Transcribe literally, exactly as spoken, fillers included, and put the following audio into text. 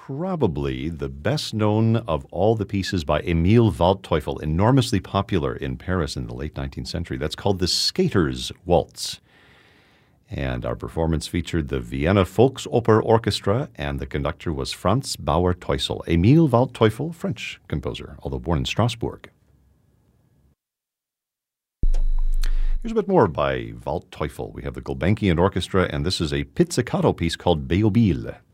probably the best known of all the pieces by Emil Waldteufel, enormously popular in Paris in the late nineteenth century. That's called the Skater's Waltz. And our performance featured the Vienna Volksoper Orchestra, and the conductor was Franz Bauer-Teusel. Emil Waldteufel, French composer, although born in Strasbourg. Here's a bit more by Waldteufel. We have the Gulbenkian Orchestra, and this is a pizzicato piece called Beobile.